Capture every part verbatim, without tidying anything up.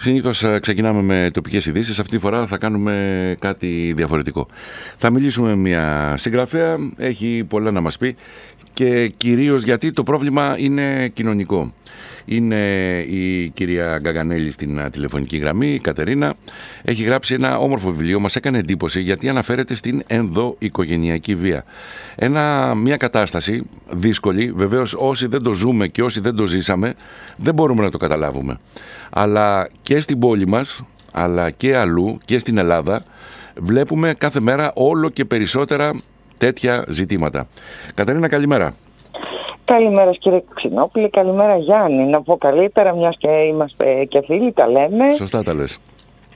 Συνήθως ξεκινάμε με τοπικές ειδήσεις. Αυτή τη φορά θα κάνουμε κάτι διαφορετικό. Θα μιλήσουμε με μια συγγραφέα, έχει πολλά να μας πει και κυρίως γιατί το πρόβλημα είναι κοινωνικό. Είναι η κυρία Γκαγανέλη στην τηλεφωνική γραμμή, η Κατερίνα. Έχει γράψει ένα όμορφο βιβλίο, μας έκανε εντύπωση γιατί αναφέρεται στην ενδοοικογενειακή βία. Ένα, μια κατάσταση δύσκολη, βεβαίως όσοι δεν το ζούμε και όσοι δεν το ζήσαμε δεν μπορούμε να το καταλάβουμε. Αλλά και στην πόλη μας, αλλά και αλλού και στην Ελλάδα βλέπουμε κάθε μέρα όλο και περισσότερα τέτοια ζητήματα. Κατερίνα, καλημέρα. Καλημέρα κύριε Ξινόπουλε, καλημέρα Γιάννη. Να πω καλύτερα, μιας και είμαστε και φίλοι, τα λέμε. Σωστά τα λες.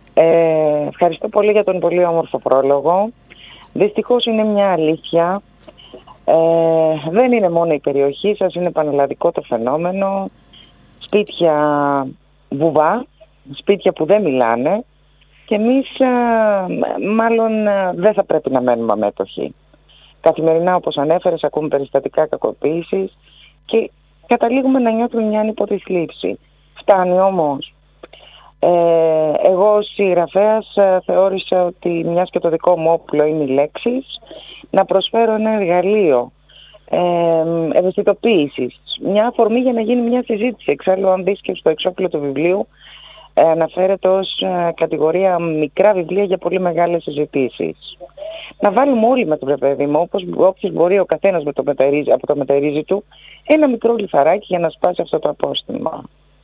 Ε, ευχαριστώ πολύ για τον πολύ όμορφο πρόλογο. Δυστυχώς είναι μια αλήθεια. Ε, δεν είναι μόνο η περιοχή σας, είναι πανελλαδικό το φαινόμενο. Σπίτια βουβά, σπίτια που δεν μιλάνε και εμείς α, μάλλον α, δεν θα πρέπει να μένουμε αμέτωχοι. Καθημερινά, όπως ανέφερες, ακούμε περιστατικά κακοποίησης και καταλήγουμε να νιώθουμε μια ανυποτιθλίψη. Φτάνει όμως. Ε, εγώ ως συγγραφέας θεώρησα ότι μιας και το δικό μου όπλο είναι οι λέξεις, να προσφέρω ένα εργαλείο ε, ευαισθητοποίησης, μια αφορμή για να γίνει μια συζήτηση. Εξάλλου, αν δεις και στο εξώφυλλο του βιβλίου, ε, αναφέρεται ως ε, κατηγορία μικρά βιβλία για πολύ μεγάλες συζητήσεις. Να βάλουμε όλοι με το παιδί μου, όπως όποιος μπορεί ο καθένας με το μεταρρύζι, από το μεταρρύζι του, ένα μικρό λιθαράκι για να σπάσει αυτό το απόστημα.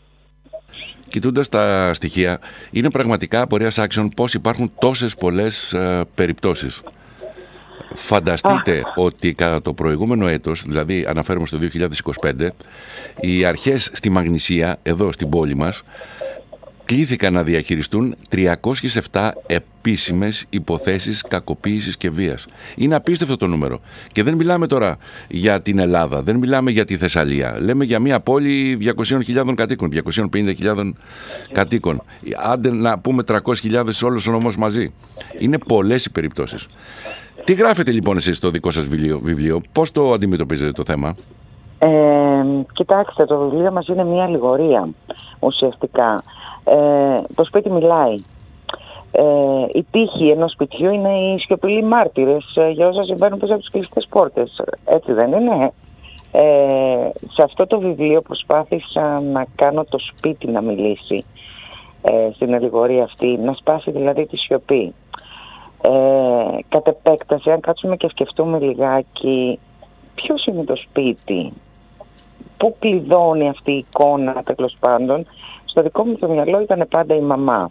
Κοιτώντας τα στοιχεία, είναι πραγματικά απορίας άξιων πώς υπάρχουν τόσες πολλές ε, περιπτώσεις. Φανταστείτε Α. ότι κατά το προηγούμενο έτος, δηλαδή αναφέρομαι στο δύο χιλιάδες είκοσι πέντε, οι αρχές στη Μαγνησία, εδώ στην πόλη μας, κλήθηκαν να διαχειριστούν τριακόσιες επτά επίσημες υποθέσεις κακοποίησης και βίας. Είναι απίστευτο το νούμερο. Και δεν μιλάμε τώρα για την Ελλάδα, δεν μιλάμε για τη Θεσσαλία. Λέμε για μια πόλη διακόσιες χιλιάδες κατοίκων, διακόσιες πενήντα χιλιάδες κατοίκων. Άντε να πούμε τριακόσιες χιλιάδες όλος ο νόμος μαζί. Είναι πολλές οι περιπτώσεις. Τι γράφετε λοιπόν εσείς στο δικό σας βιβλίο, βιβλίο, πώς το αντιμετωπίζετε το θέμα? Ε, κοιτάξτε, το βιβλίο μας είναι μια αλληγορία ουσιαστικά. Ε, το σπίτι μιλάει. Ε, η τύχη ενός σπιτιού είναι οι σιωπηλοί μάρτυρες ε, για όσα συμβαίνουν πίσω από τις κλειστές πόρτες. Έτσι δεν είναι? Ε, σε αυτό το βιβλίο προσπάθησα να κάνω το σπίτι να μιλήσει ε, στην αλληγορία αυτή, να σπάσει δηλαδή τη σιωπή. Ε, κατ' επέκταση, αν κάτσουμε και σκεφτούμε λιγάκι ποιος είναι το σπίτι, πού κλειδώνει αυτή η εικόνα, τέλος πάντων, στο δικό μου το μυαλό ήταν πάντα η μαμά.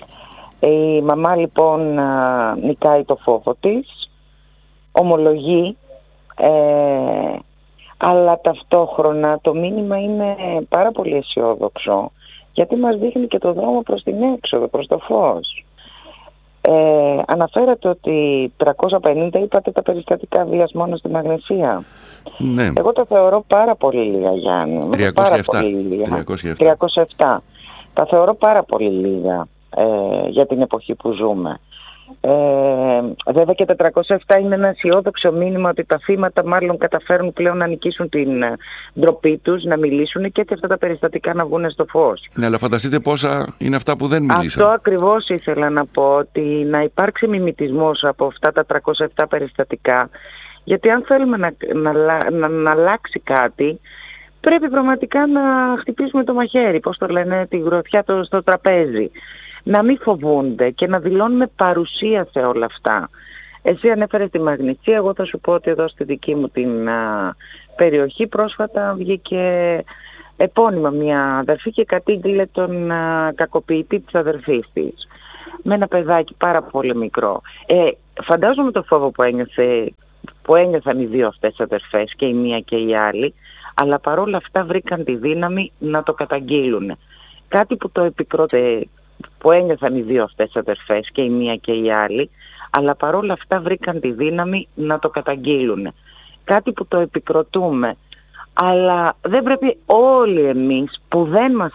Η μαμά λοιπόν νικάει το φόβο της, ομολογεί, ε, αλλά ταυτόχρονα το μήνυμα είναι πάρα πολύ αισιόδοξο, γιατί μας δείχνει και το δρόμο προς την έξοδο, προς το φως. Ε, αναφέρατε ότι τριακόσια πενήντα είπατε τα περιστατικά βίας μόνο στη Μαγνησία. Ναι. Εγώ το θεωρώ πάρα πολύ λίγα, Γιάννη. τριακόσια επτά. Πάρα πολύ λίγα. τριακόσια επτά. τριακόσια επτά. Τα θεωρώ πάρα πολύ λίγα ε, για την εποχή που ζούμε. Ε, βέβαια και τετρακόσια επτά είναι ένα αισιόδοξο μήνυμα ότι τα θύματα μάλλον καταφέρουν πλέον να νικήσουν την ντροπή τους, να μιλήσουν και έτσι αυτά τα περιστατικά να βγουν στο φως. Ναι, αλλά φανταστείτε πόσα είναι αυτά που δεν μιλήσαν. Αυτό ακριβώς ήθελα να πω, ότι να υπάρξει μιμητισμός από αυτά τα τριακόσια επτά περιστατικά, γιατί αν θέλουμε να, να, να, να αλλάξει κάτι, πρέπει πραγματικά να χτυπήσουμε το μαχαίρι, πώς το λένε, τη γροθιά το, στο τραπέζι. Να μην φοβούνται και να δηλώνουμε παρουσία σε όλα αυτά. Εσύ ανέφερες τη Μαγνησία, εγώ θα σου πω ότι εδώ στη δική μου την α, περιοχή πρόσφατα βγήκε επώνυμα μια αδερφή και κατήγγειλε τον α, κακοποιητή της αδερφής της. Με ένα παιδάκι πάρα πολύ μικρό. Ε, φαντάζομαι το φόβο που, ένιωθε, που ένιωθαν οι δύο αυτές αδερφές, και η μία και η άλλη, αλλά παρόλα αυτά βρήκαν τη δύναμη να το καταγγείλουν. Κάτι που το επικρότε, που ένιωθαν οι δύο αυτές αδερφές, και η μία και η άλλη, αλλά παρόλα αυτά βρήκαν τη δύναμη να το καταγγείλουν. Κάτι που το επικροτούμε, αλλά δεν πρέπει όλοι εμείς που δεν μας